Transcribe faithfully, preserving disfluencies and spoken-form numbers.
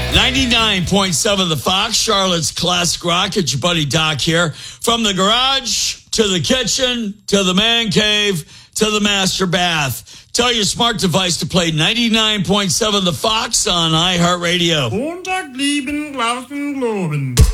ninety-nine point seven The Fox, Charlotte's Classic Rock. It's your buddy Doc here. From the garage to the kitchen to the man cave to the master bath. Tell your smart device to play ninety-nine point seven The Fox on iHeartRadio. Montag, lieben, Glauben, Globen.